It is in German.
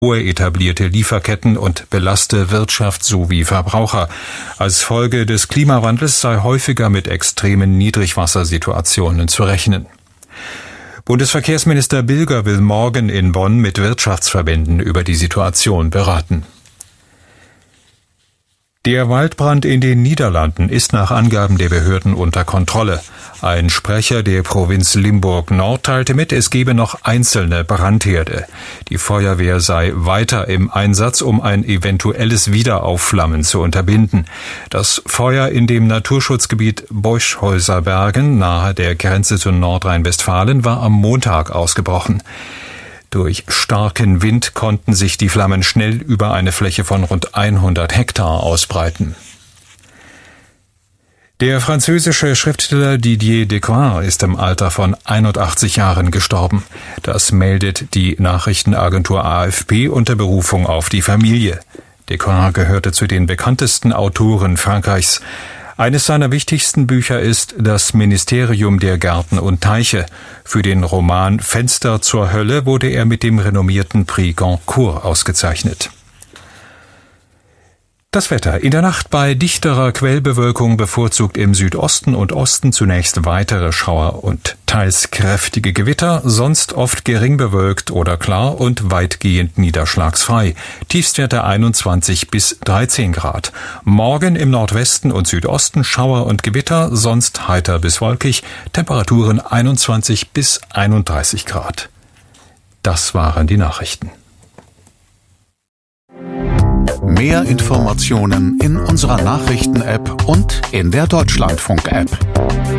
etablierte Lieferketten und belaste Wirtschaft sowie Verbraucher. Als Folge des Klimawandels sei häufiger mit extremen Niedrigwassersituationen zu rechnen. Bundesverkehrsminister Bilger will morgen in Bonn mit Wirtschaftsverbänden über die Situation beraten. Der Waldbrand in den Niederlanden ist nach Angaben der Behörden unter Kontrolle. Ein Sprecher der Provinz Limburg-Nord teilte mit, es gebe noch einzelne Brandherde. Die Feuerwehr sei weiter im Einsatz, um ein eventuelles Wiederaufflammen zu unterbinden. Das Feuer in dem Naturschutzgebiet Boschhäuser Bergen nahe der Grenze zu Nordrhein-Westfalen war am Montag ausgebrochen. Durch starken Wind konnten sich die Flammen schnell über eine Fläche von rund 100 Hektar ausbreiten. Der französische Schriftsteller Didier Decoing ist im Alter von 81 Jahren gestorben. Das meldet die Nachrichtenagentur AFP unter Berufung auf die Familie. Decoing gehörte zu den bekanntesten Autoren Frankreichs. Eines seiner wichtigsten Bücher ist Das Ministerium der Gärten und Teiche. Für den Roman Fenster zur Hölle wurde er mit dem renommierten Prix Goncourt ausgezeichnet. Das Wetter. In der Nacht bei dichterer Quellbewölkung bevorzugt im Südosten und Osten zunächst weitere Schauer und teils kräftige Gewitter, sonst oft gering bewölkt oder klar und weitgehend niederschlagsfrei. Tiefstwerte 21 bis 13 Grad. Morgen im Nordwesten und Südosten Schauer und Gewitter, sonst heiter bis wolkig. Temperaturen 21 bis 31 Grad. Das waren die Nachrichten. Mehr Informationen in unserer Nachrichten-App und in der Deutschlandfunk-App.